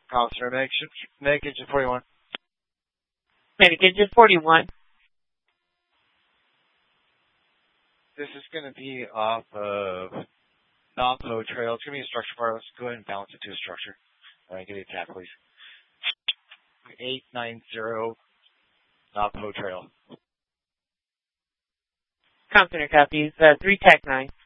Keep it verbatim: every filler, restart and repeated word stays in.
Officer, make, make engine forty-one. Medic engine forty-one. This is going to be off of Navajo Trail. It's going to be a structure part. Let's go ahead and balance it to a structure. All right, give me a tap, please. eight nine zero Navajo Trail. Compton copies. Uh, three Tech nine.